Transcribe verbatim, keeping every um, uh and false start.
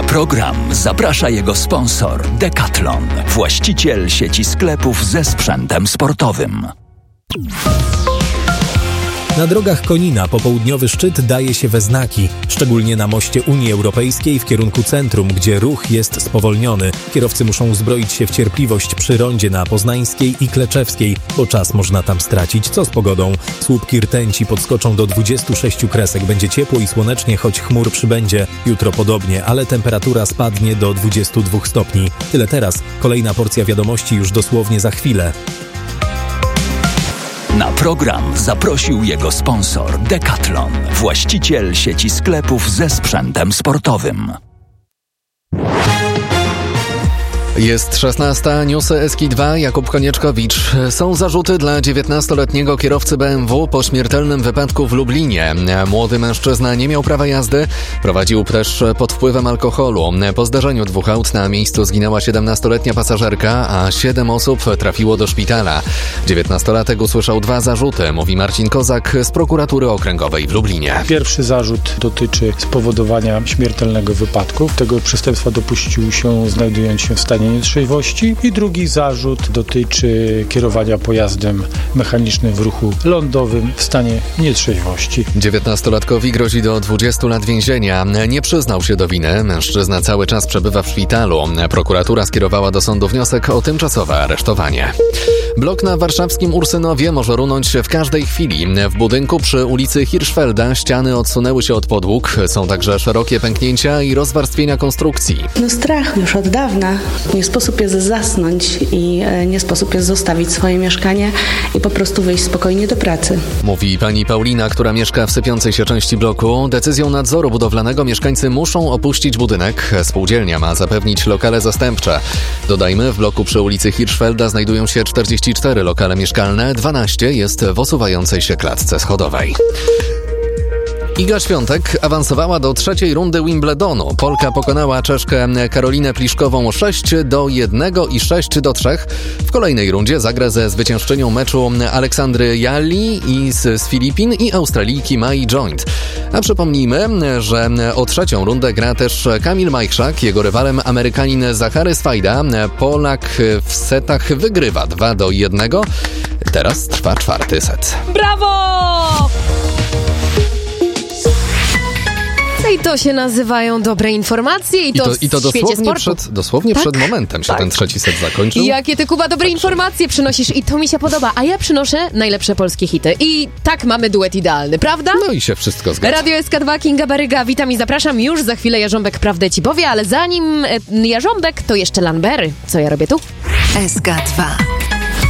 program zaprasza jego sponsor Decathlon, właściciel sieci sklepów ze sprzętem sportowym. Na drogach Konina popołudniowy szczyt daje się we znaki, szczególnie na moście Unii Europejskiej w kierunku centrum, gdzie ruch jest spowolniony. Kierowcy muszą uzbroić się w cierpliwość przy rondzie na Poznańskiej i Kleczewskiej, bo czas można tam stracić. Co z pogodą? Słupki rtęci podskoczą do dwudziestu sześciu kresek. Będzie ciepło i słonecznie, choć chmur przybędzie. Jutro podobnie, ale temperatura spadnie do dwudziestu dwóch stopni. Tyle teraz. Kolejna porcja wiadomości już dosłownie za chwilę. Na program zaprosił jego sponsor Decathlon, właściciel sieci sklepów ze sprzętem sportowym. Jest szesnasta, newsy S K dwa, Jakub Konieczkowicz. Są zarzuty dla dziewiętnastoletniego kierowcy B M W po śmiertelnym wypadku w Lublinie. Młody mężczyzna nie miał prawa jazdy, prowadził też pod wpływem alkoholu. Po zdarzeniu dwóch aut na miejscu zginęła siedemnastoletnia pasażerka, a siedem osób trafiło do szpitala. dziewiętnastolatek usłyszał dwa zarzuty, mówi Marcin Kozak z prokuratury okręgowej w Lublinie. Pierwszy zarzut dotyczy spowodowania śmiertelnego wypadku. Tego przestępstwa dopuścił się znajdując się w stanie nietrzeźwości i drugi zarzut dotyczy kierowania pojazdem mechanicznym w ruchu lądowym w stanie nietrzeźwości. dziewiętnastolatkowi grozi do dwudziestu lat więzienia. Nie przyznał się do winy. Mężczyzna cały czas przebywa w szpitalu. Prokuratura skierowała do sądu wniosek o tymczasowe aresztowanie. Blok na warszawskim Ursynowie może runąć w każdej chwili. W budynku przy ulicy Hirschfelda ściany odsunęły się od podłóg. Są także szerokie pęknięcia i rozwarstwienia konstrukcji. No strach już od dawna. Nie sposób jest zasnąć i nie sposób jest zostawić swoje mieszkanie i po prostu wyjść spokojnie do pracy. Mówi pani Paulina, która mieszka w sypiącej się części bloku. Decyzją nadzoru budowlanego mieszkańcy muszą opuścić budynek. Spółdzielnia ma zapewnić lokale zastępcze. Dodajmy, w bloku przy ulicy Hirschfelda znajdują się czterdzieści cztery lokale mieszkalne, dwanaście jest w osuwającej się klatce schodowej. Iga Świątek awansowała do trzeciej rundy Wimbledonu. Polka pokonała Czeszkę Karolinę Pliszkową sześć do jednego i sześć do trzech. W kolejnej rundzie zagra ze zwyciężczynią meczu Aleksandry Jalli i z, z Filipin i Australijki Mai Joint. A przypomnijmy, że o trzecią rundę gra też Kamil Majchrzak. Jego rywalem Amerykanin Zachary Swajda. Polak w setach wygrywa dwa do jednego. Teraz trwa czwarty set. Brawo! I to się nazywają dobre informacje i to, I to, i to w świecie dosłownie, sportu. przed, dosłownie tak? przed momentem się tak. ten trzeci set zakończył. Jakie ty, Kuba, dobre informacje przynosisz i to mi się podoba, a ja przynoszę najlepsze polskie hity. I tak mamy duet idealny, prawda? No i się wszystko zgadza. Radio S K dwa, Kinga Baryga, witam i zapraszam. Już za chwilę Jarząbek prawdę ci powie, ale zanim e, Jarząbek, to jeszcze Lanbery. Co ja robię tu? S K dwa.